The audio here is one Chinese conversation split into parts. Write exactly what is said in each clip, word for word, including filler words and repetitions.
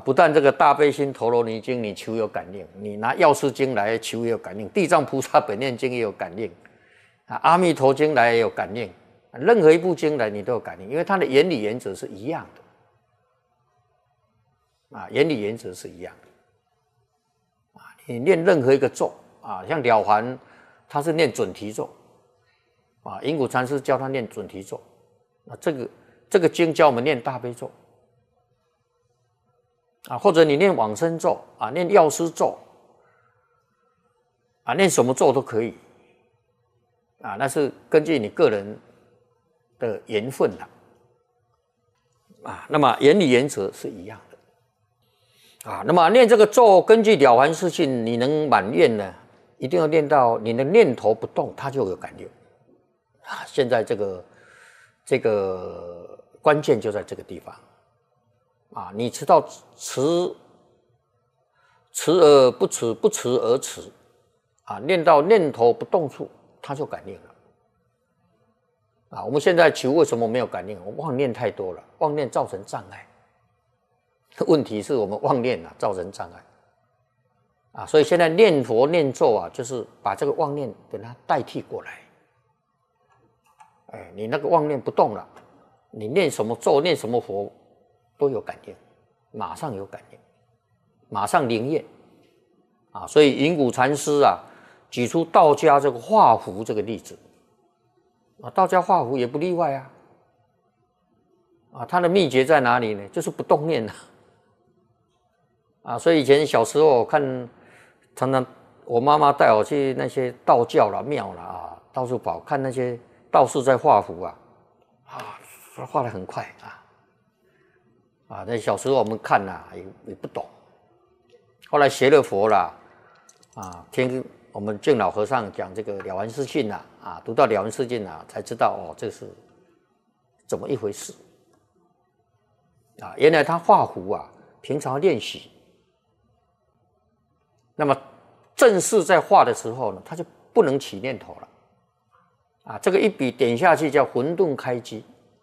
不但这个大悲心陀罗尼经你求有感应，你拿药师经来求也有感应，地藏菩萨本愿经也有感应，啊，阿弥陀经来也有感应，任何一部经来你都有感应，因为它的原理原则是一样的，啊，原理原则是一样的，啊，你念任何一个咒啊，像了凡他是念准提咒，啊，因果禅师教他念准提咒，那这个这个经教我们念大悲咒。啊，或者你念往生咒啊，念药师咒啊，念什么咒都可以啊，那是根据你个人的缘分啦啊，那么原理原则是一样的啊。那么念这个咒，根据了凡四训，你能满愿呢，一定要念到你的念头不动，它就有感应啊。现在这个这个关键就在这个地方。啊，你知道持持而不持，不持而持，啊，念到念头不动处，它就感应了。啊，我们现在求为什么没有感应？我们妄念太多了，妄念造成障碍。问题是我们妄念啊造成障碍。啊，所以现在念佛念咒啊，就是把这个妄念给它代替过来。哎，你那个妄念不动了，你念什么咒，念什么佛。都有感应，马上有感应，马上灵验啊！所以云谷禅师啊，举出道家这个画符这个例子啊，道家画符也不例外啊。啊，它的秘诀在哪里呢？就是不动念啊。啊，所以以前小时候我看，常常我妈妈带我去那些道教啦、庙啦啊，到处跑，看那些道士在画符啊，啊，画得很快啊。啊，那小时候我们看呐、啊，也也不懂，后来学了佛啦，啊，听我们净老和尚讲这个了凡四训呐，啊，读到了凡四训呐，才知道哦，这是怎么一回事，啊，原来他画符啊，平常练习，那么正式在画的时候呢，他就不能起念头了，啊，这个一笔点下去叫混沌开机。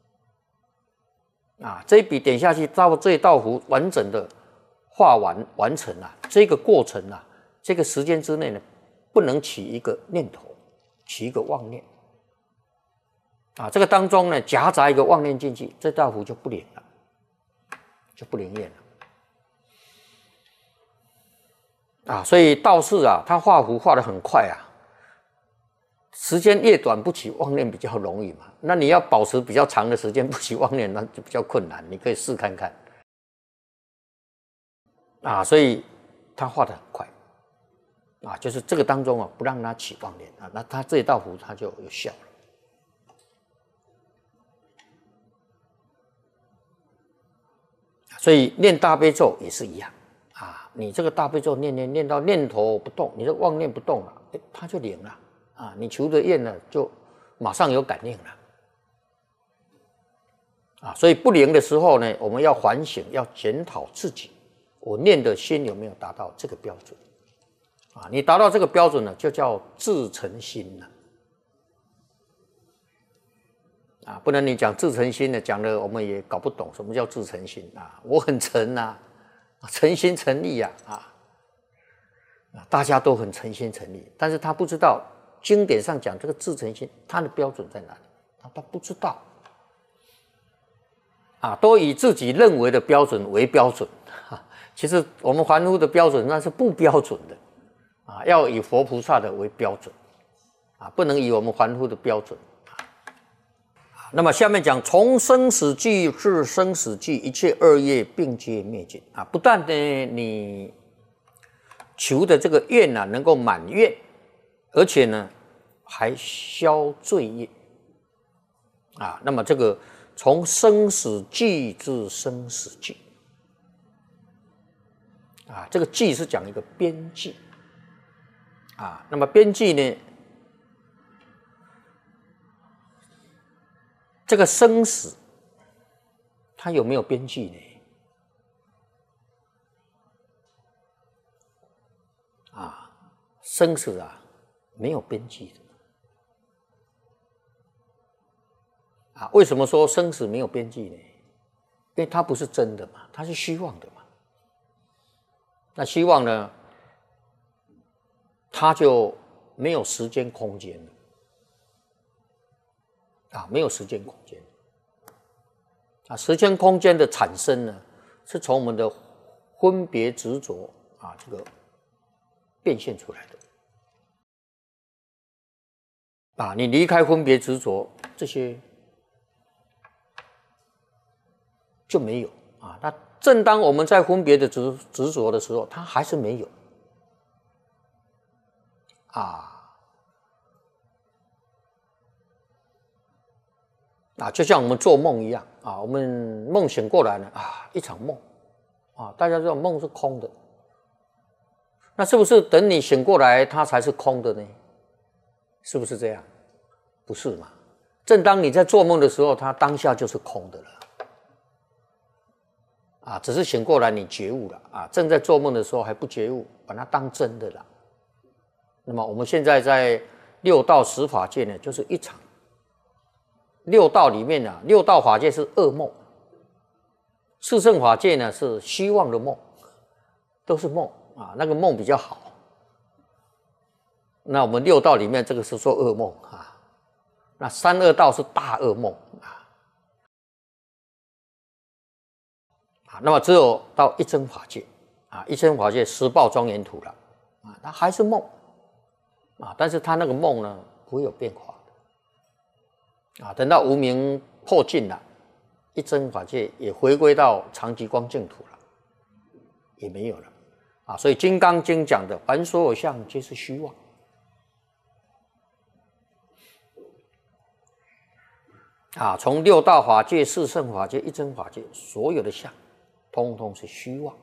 啊，这一笔点下去，到这一道符完整的画完完成啊，这个过程啊，这个时间之内呢，不能起一个念头，起一个妄念啊，这个当中呢夹杂一个妄念进去，这道符就不灵了，就不灵验了啊。所以道士啊，他画符画得很快啊，时间越短，不起妄念比较容易嘛。那你要保持比较长的时间不起妄念，那就比较困难。你可以试看看啊。所以他画得很快啊，就是这个当中啊，不让他起妄念啊，那他这一道符他就有效了。所以念大悲咒也是一样啊，你这个大悲咒念念念到念头不动，你的妄念不动了，哎，它就灵了啊，你求的愿呢就马上有感应了。啊，所以不灵的时候呢，我们要反省，要检讨自己，我念的心有没有达到这个标准？啊，你达到这个标准呢，就叫自诚心了。啊，不能你讲自诚心呢，讲了我们也搞不懂什么叫自诚心啊。我很诚啊，诚心诚意啊，啊，大家都很诚心诚意，但是他不知道经典上讲这个自诚心，它的标准在哪里？他他不知道。啊，都以自己认为的标准为标准，啊、其实我们凡夫的标准那是不标准的，啊，要以佛菩萨的为标准，啊，不能以我们凡夫的标准。啊、那么下面讲从生死际至生死际，一切恶业并皆灭尽。啊，不但呢你求的这个愿啊能够满愿，而且呢还消罪业。啊，那么这个。从生死际至生死际，啊，这个际是讲一个边际，啊，那么边际呢，这个生死，它有没有边际呢？啊，生死啊，没有边际的。啊，为什么说生死没有边际呢？因为它不是真的嘛，它是虚妄的嘛。 那希望呢，他就没有时间空间了。啊，没有时间空间。啊，时间空间的产生呢，是从我们的分别执着啊这个变现出来的。啊，你离开分别执着，这些就没有啊。那正当我们在分别的执执着的时候，它还是没有啊。啊，就像我们做梦一样啊，我们梦醒过来呢啊，一场梦啊，大家知道梦是空的，那是不是等你醒过来，它才是空的呢？是不是这样？不是嘛？正当你在做梦的时候，它当下就是空的了啊，只是醒过来你觉悟了啊，正在做梦的时候还不觉悟，把它当真的了。那么我们现在在六道十法界呢，就是一场。六道里面呢，六道法界是噩梦，四圣法界呢是希望的梦，都是梦啊，那个梦比较好。那我们六道里面这个是说噩梦啊，那三恶道是大噩梦啊，啊，那么只有到一真法界啊，一真法界十报庄严土了啊，它还是梦啊，但是它那个梦呢不会有变化。啊，等到无明破尽了，一真法界也回归到常寂光净土了，也没有了啊。所以《金刚经》讲的，凡所有相，皆是虚妄。啊，从六道法界、四圣法界、一真法界，所有的相，通通是虚妄。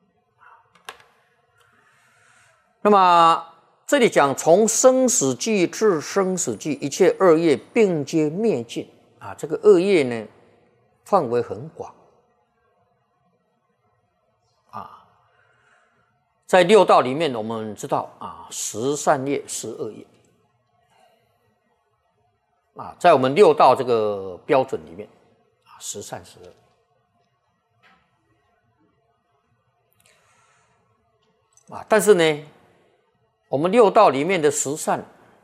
那么这里讲从生死际至生死际，一切恶业并皆灭尽啊！这个恶业呢，范围很广啊。在六道里面，我们知道啊，十善业、十恶业啊，在我们六道这个标准里面啊，十善十恶啊，但是呢，我们六道里面的十善，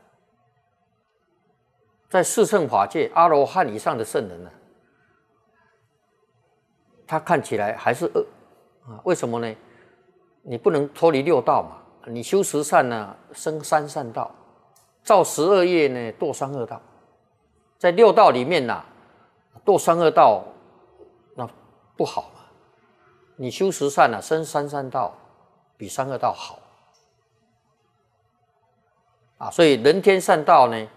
在四圣法界阿罗汉以上的圣人呢，他看起来还是恶啊？为什么呢？你不能脱离六道嘛，你修十善呢，生三善道；造十恶业呢，堕三恶道。在六道里面呐，堕三恶道那不好嘛。你修十善呢，生三善道，比三恶道好。啊，所以人天善道呢，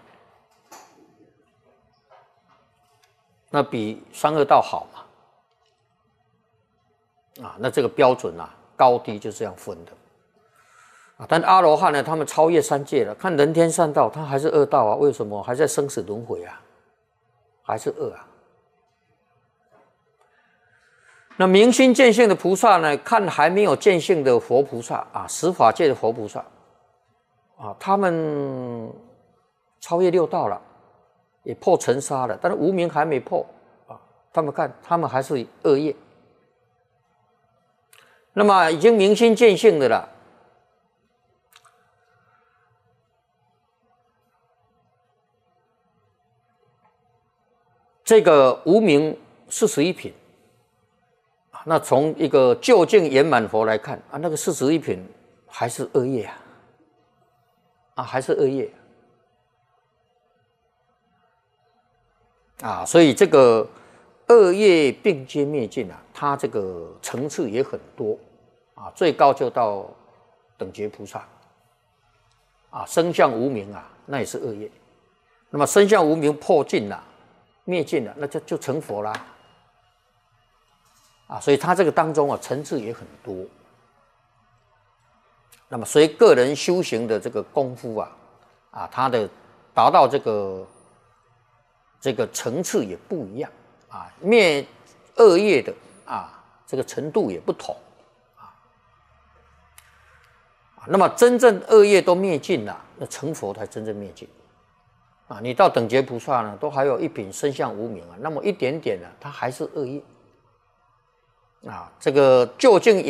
那比三恶道好嘛。啊，那这个标准啊，高低就这样分的。啊，但阿罗汉呢，他们超越三界了，看人天善道，他还是恶道啊？为什么？还在生死轮回啊，还是恶啊？那明心见性的菩萨呢，看还没有见性的佛菩萨啊，十法界的佛菩萨。啊，他们超越六道了，也破尘沙了，但是无明还没破啊。他们看，他们还是恶业。那么已经明心见性的了，这个无明四十一品，那从一个究竟圆满佛来看啊，那个四十一品还是恶业啊。啊，还是恶业啊，所以这个恶业并皆灭尽啊，它这个层次也很多啊，最高就到等觉菩萨啊，生相无明啊，那也是恶业。那么生相无明破尽了、灭尽了，那就就成佛啦啊，所以它这个当中啊，层次也很多。那么随个人修行的这个功夫啊，啊，他的达到这个这个层次也不一样啊，灭恶业的啊，这个程度也不同啊。那么真正恶业都灭尽了，那成佛才真正灭尽啊。你到等觉菩萨呢，都还有一品生相无明啊，那么一点点呢，它还是恶业啊。这个究竟